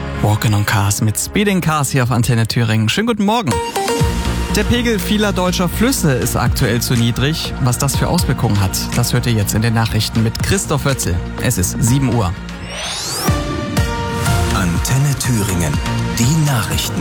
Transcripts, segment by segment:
Walking on Cars mit Speeding Cars hier auf Antenne Thüringen. Schönen guten Morgen. Der Pegel vieler deutscher Flüsse ist aktuell zu niedrig. Was das für Auswirkungen hat, das hört ihr jetzt in den Nachrichten mit Christoph Wötzel. Es ist 7 Uhr. Antenne Thüringen, die Nachrichten.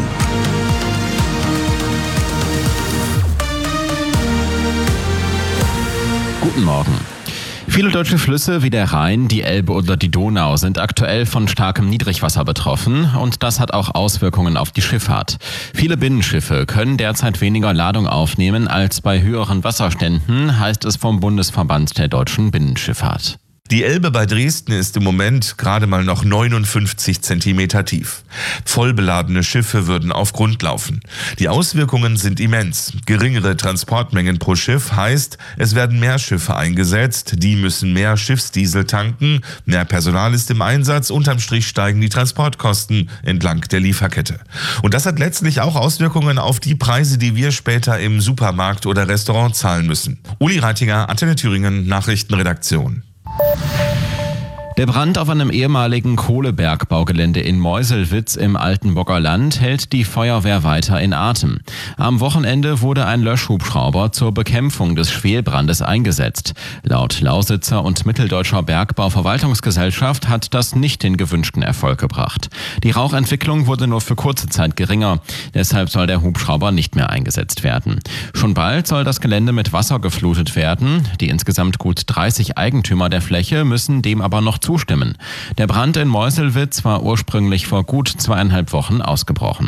Guten Morgen. Viele deutsche Flüsse wie der Rhein, die Elbe oder die Donau sind aktuell von starkem Niedrigwasser betroffen und das hat auch Auswirkungen auf die Schifffahrt. Viele Binnenschiffe können derzeit weniger Ladung aufnehmen als bei höheren Wasserständen, heißt es vom Bundesverband der deutschen Binnenschifffahrt. Die Elbe bei Dresden ist im Moment gerade mal noch 59 Zentimeter tief. Vollbeladene Schiffe würden auf Grund laufen. Die Auswirkungen sind immens. Geringere Transportmengen pro Schiff heißt, es werden mehr Schiffe eingesetzt, die müssen mehr Schiffsdiesel tanken, mehr Personal ist im Einsatz, unterm Strich steigen die Transportkosten entlang der Lieferkette. Und das hat letztlich auch Auswirkungen auf die Preise, die wir später im Supermarkt oder Restaurant zahlen müssen. Uli Reitinger, Antenne Thüringen, Nachrichtenredaktion. Der Brand auf einem ehemaligen Kohlebergbaugelände in Meuselwitz im Altenburger Land hält die Feuerwehr weiter in Atem. Am Wochenende wurde ein Löschhubschrauber zur Bekämpfung des Schwelbrandes eingesetzt. Laut Lausitzer und Mitteldeutscher Bergbauverwaltungsgesellschaft hat das nicht den gewünschten Erfolg gebracht. Die Rauchentwicklung wurde nur für kurze Zeit geringer. Deshalb soll der Hubschrauber nicht mehr eingesetzt werden. Schon bald soll das Gelände mit Wasser geflutet werden. Die insgesamt gut 30 Eigentümer der Fläche müssen dem aber noch zustimmen. Der Brand in Meuselwitz war ursprünglich vor gut 2,5 Wochen ausgebrochen.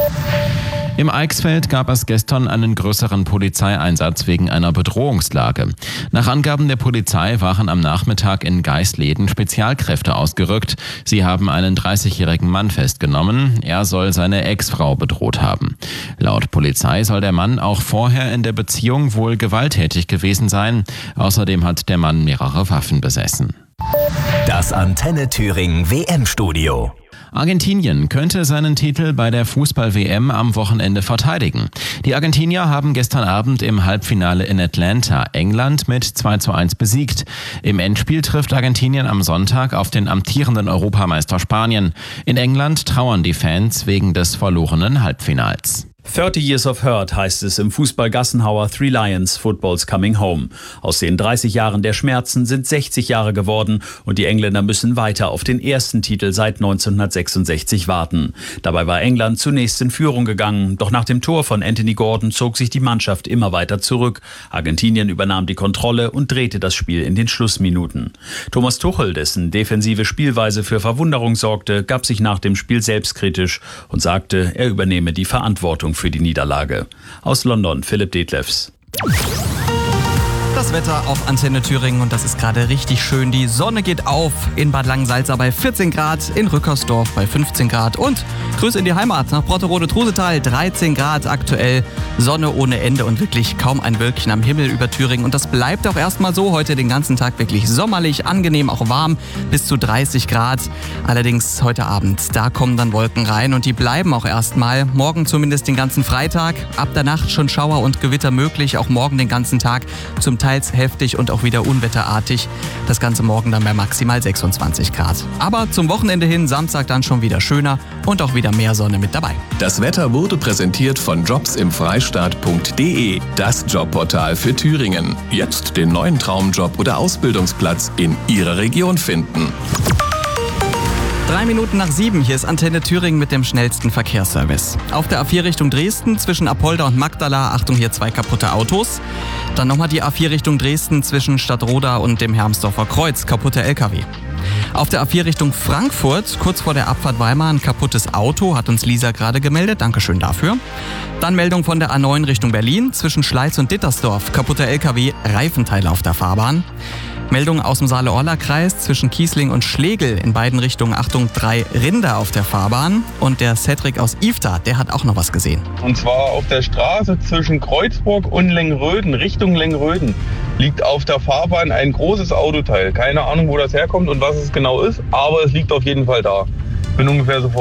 Im Eichsfeld gab es gestern einen größeren Polizeieinsatz wegen einer Bedrohungslage. Nach Angaben der Polizei waren am Nachmittag in Geisleden Spezialkräfte ausgerückt. Sie haben einen 30-jährigen Mann festgenommen. Er soll seine Ex-Frau bedroht haben. Laut Polizei soll der Mann auch vorher in der Beziehung wohl gewalttätig gewesen sein. Außerdem hat der Mann mehrere Waffen besessen. Das Antenne Thüringen WM-Studio. Argentinien könnte seinen Titel bei der Fußball-WM am Wochenende verteidigen. Die Argentinier haben gestern Abend im Halbfinale in Atlanta England mit 2:1 besiegt. Im Endspiel trifft Argentinien am Sonntag auf den amtierenden Europameister Spanien. In England trauern die Fans wegen des verlorenen Halbfinals. 30 Years of Hurt heißt es im Fußball-Gassenhauer Three Lions Football's Coming Home. Aus den 30 Jahren der Schmerzen sind 60 Jahre geworden und die Engländer müssen weiter auf den ersten Titel seit 1966 warten. Dabei war England zunächst in Führung gegangen, doch nach dem Tor von Anthony Gordon zog sich die Mannschaft immer weiter zurück. Argentinien übernahm die Kontrolle und drehte das Spiel in den Schlussminuten. Thomas Tuchel, dessen defensive Spielweise für Verwunderung sorgte, gab sich nach dem Spiel selbstkritisch und sagte, er übernehme die Verantwortung für die Niederlage. Aus London, Philipp Detlefs. Das Wetter auf Antenne Thüringen und das ist gerade richtig schön. Die Sonne geht auf in Bad Langensalza bei 14 Grad, in Rückersdorf bei 15 Grad und Grüße in die Heimat nach Brotterode-Trusetal, 13 Grad aktuell, Sonne ohne Ende und wirklich kaum ein Wölkchen am Himmel über Thüringen. Und das bleibt auch erstmal so, heute den ganzen Tag wirklich sommerlich, angenehm, auch warm, bis zu 30 Grad. Allerdings heute Abend, da kommen dann Wolken rein und die bleiben auch erstmal. Morgen zumindest den ganzen Freitag, ab der Nacht schon Schauer und Gewitter möglich, auch morgen den ganzen Tag, zum teils heftig und auch wieder unwetterartig. Das Ganze morgen dann bei maximal 26 Grad. Aber zum Wochenende hin, Samstag dann schon wieder schöner und auch wieder mehr Sonne mit dabei. Das Wetter wurde präsentiert von jobsimfreistaat.de, das Jobportal für Thüringen. Jetzt den neuen Traumjob oder Ausbildungsplatz in Ihrer Region finden. 3 Minuten nach 7, hier ist Antenne Thüringen mit dem schnellsten Verkehrsservice. Auf der A4 Richtung Dresden zwischen Apolda und Magdala, Achtung, hier 2 kaputte Autos. Dann nochmal die A4 Richtung Dresden zwischen Stadtroda und dem Hermsdorfer Kreuz, kaputter LKW. Auf der A4 Richtung Frankfurt, kurz vor der Abfahrt Weimar, ein kaputtes Auto, hat uns Lisa gerade gemeldet, Dankeschön dafür. Dann Meldung von der A9 Richtung Berlin, zwischen Schleiz und Dittersdorf, kaputter LKW, Reifenteile auf der Fahrbahn. Meldung aus dem Saale-Orla-Kreis zwischen Kiesling und Schlegel in beiden Richtungen. Achtung, 3 Rinder auf der Fahrbahn. Und der Cedric aus Ifta, der hat auch noch was gesehen. Und zwar auf der Straße zwischen Kreuzburg und Lengröden, Richtung Lengröden, liegt auf der Fahrbahn ein großes Autoteil. Keine Ahnung, wo das herkommt und was es genau ist, aber es liegt auf jeden Fall da. Bin ungefähr so